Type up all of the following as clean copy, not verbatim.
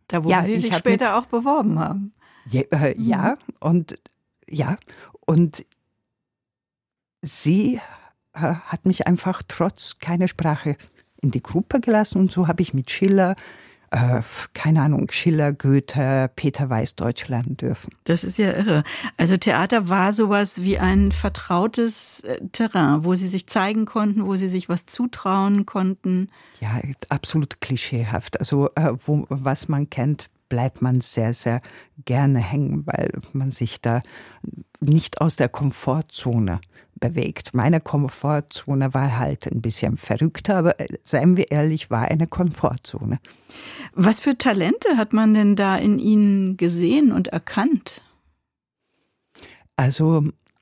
Da, wo Sie sich später auch beworben haben. Ja, und sie hat mich einfach trotz keiner Sprache in die Gruppe gelassen und so habe ich mit Schiller, Schiller, Goethe, Peter Weißdeutsch lernen dürfen. Das ist ja irre. Also Theater war sowas wie ein vertrautes Terrain, wo Sie sich zeigen konnten, wo Sie sich was zutrauen konnten. Ja, absolut klischeehaft. Also was man kennt, bleibt man sehr, sehr gerne hängen, weil man sich da nicht aus der Komfortzone bewegt. Meine Komfortzone war halt ein bisschen verrückter, aber seien wir ehrlich, war eine Komfortzone. Was für Talente hat man denn da in Ihnen gesehen und erkannt? Also,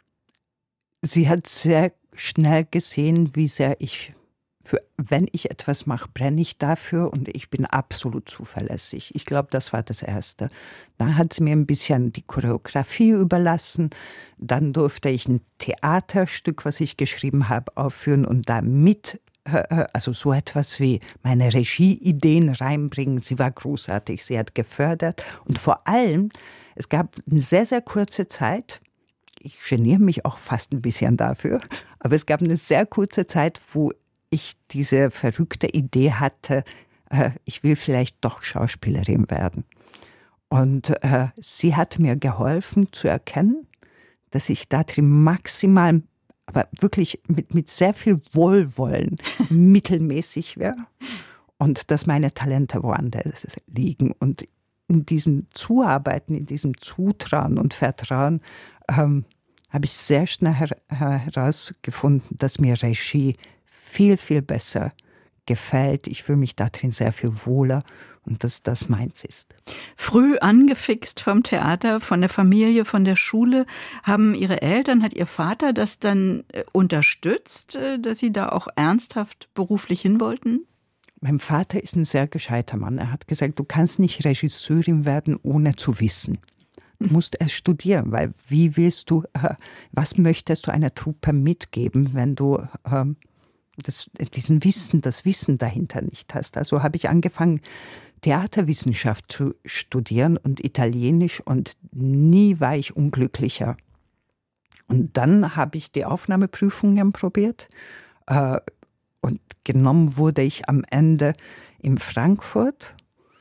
sie hat sehr schnell gesehen, wie sehr wenn ich etwas mache, brenne ich dafür und ich bin absolut zuverlässig. Ich glaube, das war das Erste. Dann hat sie mir ein bisschen die Choreografie überlassen. Dann durfte ich ein Theaterstück, was ich geschrieben habe, aufführen und da also so etwas wie meine Regieideen reinbringen. Sie war großartig, sie hat gefördert. Und vor allem, es gab eine sehr, sehr kurze Zeit, ich geniere mich auch fast ein bisschen dafür, aber es gab eine sehr kurze Zeit, wo ich diese verrückte Idee hatte, ich will vielleicht doch Schauspielerin werden. Und sie hat mir geholfen zu erkennen, dass ich da drin maximal, aber wirklich mit sehr viel Wohlwollen mittelmäßig wäre und dass meine Talente woanders liegen. Und in diesem Zuarbeiten, in diesem Zutrauen und Vertrauen habe ich sehr schnell herausgefunden, dass mir Regie viel, viel besser gefällt. Ich fühle mich da drin sehr viel wohler und dass das meins ist. Früh angefixt vom Theater, von der Familie, von der Schule, haben Ihre Eltern, hat Ihr Vater das dann unterstützt, dass Sie da auch ernsthaft beruflich hin wollten? Mein Vater ist ein sehr gescheiter Mann. Er hat gesagt, du kannst nicht Regisseurin werden, ohne zu wissen. Du musst erst studieren, weil was möchtest du einer Truppe mitgeben, wenn du das Wissen dahinter nicht hast. Also habe ich angefangen, Theaterwissenschaft zu studieren und Italienisch und nie war ich unglücklicher. Und dann habe ich die Aufnahmeprüfungen probiert und genommen wurde ich am Ende in Frankfurt.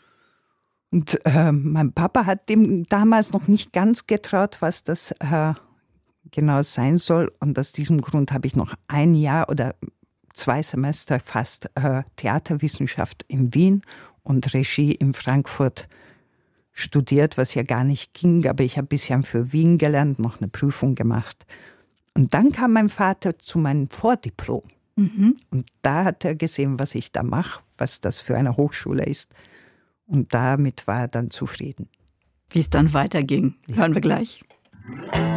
Und mein Papa hat dem damals noch nicht ganz getraut, was das genau sein soll. Und aus diesem Grund habe ich noch ein Jahr oder 2 Semester fast Theaterwissenschaft in Wien und Regie in Frankfurt studiert, was ja gar nicht ging, aber ich habe ein bisschen für Wien gelernt, noch eine Prüfung gemacht. Und dann kam mein Vater zu meinem Vordiplom. Mhm. Und da hat er gesehen, was ich da mache, was das für eine Hochschule ist. Und damit war er dann zufrieden. Wie es dann weiterging, hören wir gleich.